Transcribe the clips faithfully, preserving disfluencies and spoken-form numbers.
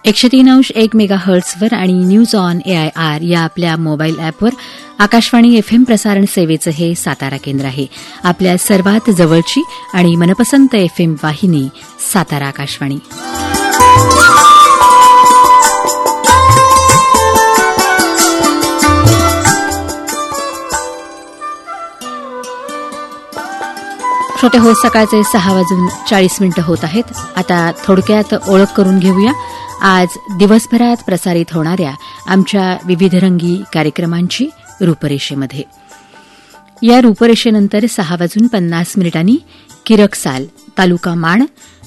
एकशे तीन अंश एक मेगा हर्ट्झवर आणि न्यूज ऑन एआयआर या आपल्या मोबाईल अॅपवर आकाशवाणी एफएम प्रसारण सेवेचं हे सातारा केंद्र आहे. आपल्या सर्वात जवळची आणि मनपसंत एफएम वाहिनी सातारा आकाशवाणी. छोटे हो सकाळचे सहा वाजून चाळीस मिनिटं होत आहेत. आता थोडक्यात ओळख करून घेऊया आज दिवसभरात प्रसारित होणाऱ्या आमच्या विविधरंगी कार्यक्रमांची रूपरेषेमध्ये. या रूपरेषेनंतर सहा वाजून पन्नास मिनिटांनी किरकसाल तालुका माण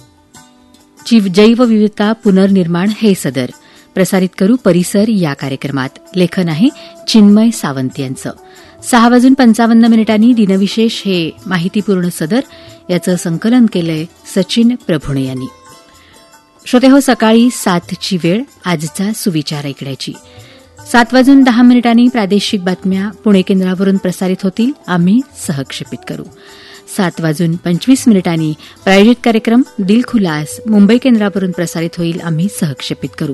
ची जैवविविधता पुनर्निर्माण हे सदर प्रसारित करू परिसर या कार्यक्रमात. लेखन आहे चिन्मय सावंत यांचं. सहा वाजून पंचावन्न मिनिटांनी दिनविशेष हे माहितीपूर्ण सदर याचं संकलन केलंय सचिन प्रभुणे यांनी. श्रोते हो, सकाळी सातची वेळ आजचा सुविचार ऐकण्याची. सात वाजून दहा मिनिटांनी प्रादेशिक बातम्या पुणे केंद्रावरून प्रसारित होतील. आम्ही सहक्षेपित करू. सात वाजून पंचवीस मिनिटांनी प्रायोजित कार्यक्रम दिलखुलास मुंबई केंद्रावरून प्रसारित होईल. आम्ही सहक्षेपित करू.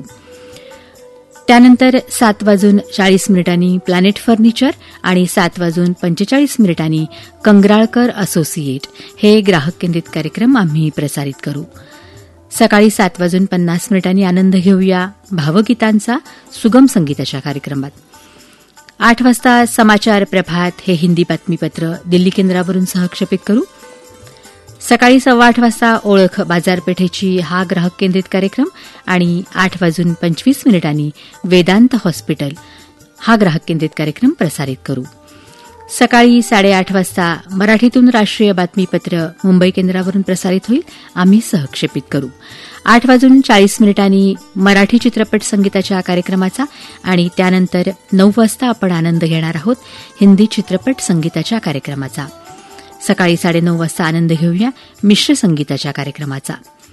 त्यानंतर सात वाजून चाळीस मिनिटांनी प्लॅनेट फर्निचर आणि सात वाजून पंचेचाळीस मिनिटांनी कंगराळकर असोसिएट हे ग्राहक केंद्रित कार्यक्रम आम्ही प्रसारित करू. सकाळी सात वाजून पन्नास मिनिटांनी आनंद घेऊया भावगीतांचा सुगम संगीताच्या कार्यक्रमात. आठ वाजता समाचार प्रभात हे हिंदी बातमीपत्र दिल्ली केंद्रावरून सहक्षेपित करू. सकाळी सव्वा आठ वाजता ओळख बाजारपेठेची हा ग्राहक केंद्रित कार्यक्रम आणि आठ वाजून पंचवीस मिनिटांनी वेदांत हॉस्पिटल हा ग्राहक केंद्रित कार्यक्रम प्रसारित करू. सकाळी साडेआठ वाजता मराठीतून राष्ट्रीय बातमीपत्र मुंबई केंद्रावरून प्रसारित होईल. आम्ही सहक्षेपित करू. आठ वाजून चाळीस मिनिटांनी मराठी चित्रपट संगीताच्या कार्यक्रमाचा आणि त्यानंतर नऊ वाजता आपण आनंद घेणार आहोत हिंदी चित्रपट संगीताच्या कार्यक्रमाचा. सकाळी साडेनऊ वाजता आनंद घेऊया मिश्र संगीताच्या कार्यक्रमाचा.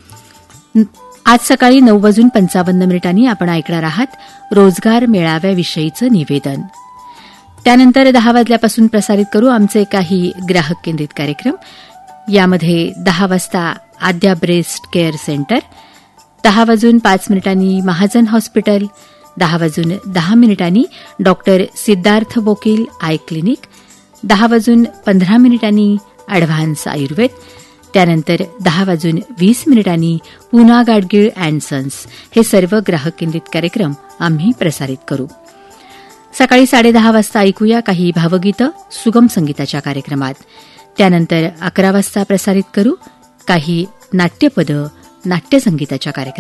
आज सकाळी नऊ वाजून पंचावन्न मिनिटांनी आपण ऐकणार आहात रोजगार मेळाव्याविषयीचं निवेदन. त्यानंतर दहा वाजल्यापासून प्रसारित करू आमचे काही ग्राहक केंद्रित कार्यक्रम. यामध्ये दहा वाजता आद्या ब्रेस्ट केअर सेंटर, दहा वाजून पाच मिनिटांनी महाजन हॉस्पिटल, दहा वाजून दहा मिनिटांनी doctor Siddharth Bokil eye clinic, दहा वाजून पंधरा मिनिटांनी अॅडव्हान्स आयुर्वेद, त्यानंतर दहा वाजून वीस मिनिटांनी पुना गाडगीळ अँड सन्स हे सर्व ग्राहक केंद्रित कार्यक्रम आम्ही प्रसारित करू. सकाळी साडेदहा वाजता ऐकूया काही भावगीतं सुगम संगीताच्या कार्यक्रमात. त्यानंतर अकरा वाजता प्रसारित करू काही नाट्यपदं नाट्यसंगीताच्या कार्यक्रमात.